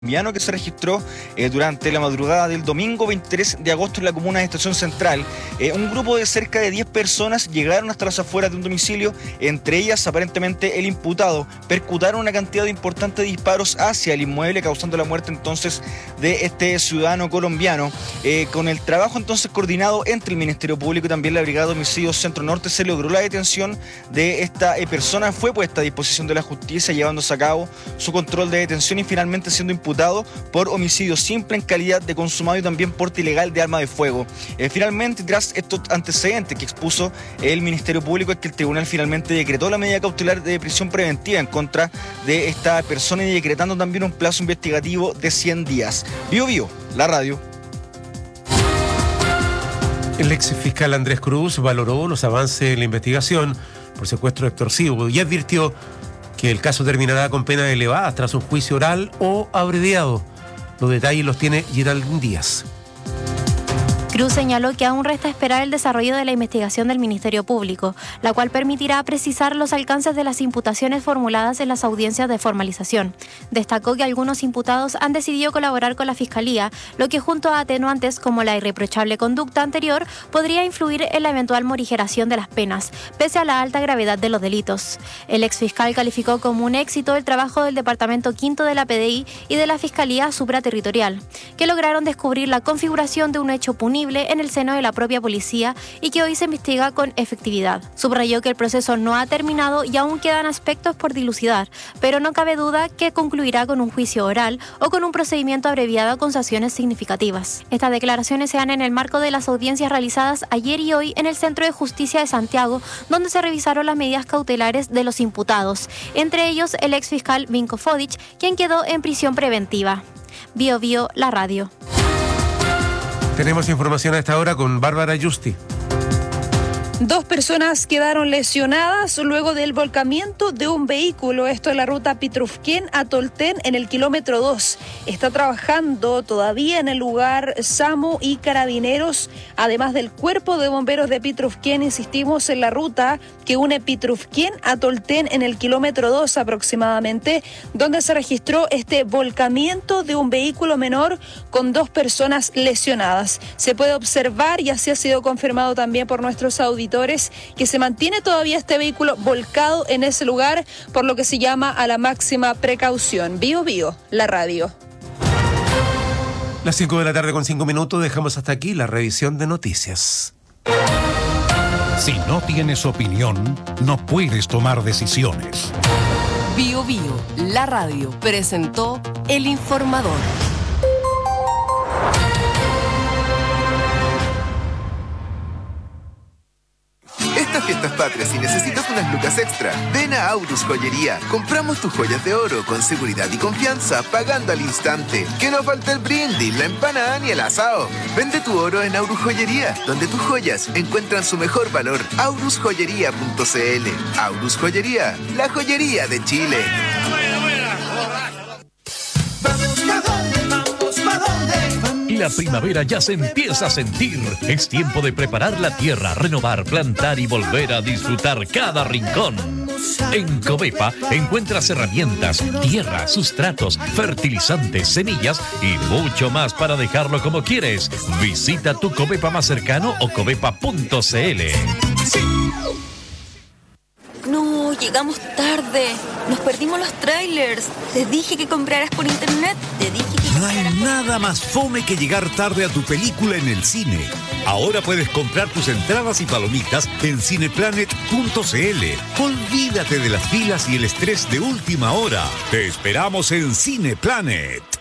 Que se registró durante la madrugada del domingo 23 de agosto en la comuna de Estación Central. Un grupo de cerca de 10 personas llegaron hasta las afueras de un domicilio, entre ellas aparentemente el imputado. Percutaron una cantidad importante de disparos hacia el inmueble, causando la muerte entonces de este ciudadano colombiano. Con el trabajo entonces coordinado entre el Ministerio Público y también la Brigada de Homicidios Centro Norte, se logró la detención de esta persona. Fue puesta a disposición de la justicia, llevándose a cabo su control de detención y finalmente siendo imputado por homicidio simple en calidad de consumado y también porte ilegal de arma de fuego. Finalmente, tras estos antecedentes que expuso el Ministerio Público, es que el tribunal finalmente decretó la medida cautelar de prisión preventiva en contra de esta persona y decretando también un plazo investigativo de 100 días. Bio, la radio. El ex fiscal Andrés Cruz valoró los avances en la investigación por secuestro extorsivo y advirtió que el caso terminará con penas elevadas tras un juicio oral o abreviado. Los detalles los tiene Geraldine Díaz. Cruz señaló que aún resta esperar el desarrollo de la investigación del Ministerio Público, la cual permitirá precisar los alcances de las imputaciones formuladas en las audiencias de formalización. Destacó que algunos imputados han decidido colaborar con la Fiscalía, lo que junto a atenuantes como la irreprochable conducta anterior podría influir en la eventual morigeración de las penas, pese a la alta gravedad de los delitos. El exfiscal calificó como un éxito el trabajo del Departamento Quinto de la PDI y de la Fiscalía Supraterritorial, que lograron descubrir la configuración de un hecho punible en el seno de la propia policía y que hoy se investiga con efectividad. Subrayó que el proceso no ha terminado y aún quedan aspectos por dilucidar, pero no cabe duda que concluirá con un juicio oral o con un procedimiento abreviado con sanciones significativas. Estas declaraciones se dan en el marco de las audiencias realizadas ayer y hoy en el Centro de Justicia de Santiago, donde se revisaron las medidas cautelares de los imputados, entre ellos el exfiscal Vinko Fodic, quien quedó en prisión preventiva. Bio, la radio. Tenemos información a esta hora con Bárbara Justi. 2 personas quedaron lesionadas luego del volcamiento de un vehículo, esto en la ruta Pitrufquén a Tolten en el kilómetro 2. Está trabajando todavía en el lugar SAMU y Carabineros, además del cuerpo de bomberos de Pitrufquén. Insistimos en la ruta que une Pitrufquén a Tolten en el kilómetro 2 aproximadamente, donde se registró este volcamiento de un vehículo menor con 2 personas lesionadas. Se puede observar, y así ha sido confirmado también por nuestros auditores, que se mantiene todavía este vehículo volcado en ese lugar, por lo que se llama a la máxima precaución. Bio, la radio. Las 5 de la tarde con 5 minutos, dejamos hasta aquí la revisión de noticias. Si no tienes opinión, no puedes tomar decisiones. Bio, la radio presentó El Informador. Estas fiestas patrias, si necesitas unas lucas extra, ven a Aurus Joyería. Compramos tus joyas de oro con seguridad y confianza, pagando al instante. Que no falte el brindis, la empanada ni el asado. Vende tu oro en Aurus Joyería, donde tus joyas encuentran su mejor valor. aurusjoyería.cl. Aurus Joyería, la joyería de Chile. La primavera ya se empieza a sentir. Es tiempo de preparar la tierra, renovar, plantar y volver a disfrutar cada rincón. En Covepa encuentras herramientas, tierra, sustratos, fertilizantes, semillas y mucho más para dejarlo como quieres. Visita tu Covepa más cercano o covepa.cl. No, llegamos tarde. Nos perdimos los trailers. Te dije que compraras por internet. No hay nada más fome que llegar tarde a tu película en el cine. Ahora puedes comprar tus entradas y palomitas en cineplanet.cl. Olvídate de las filas y el estrés de última hora. Te esperamos en Cineplanet.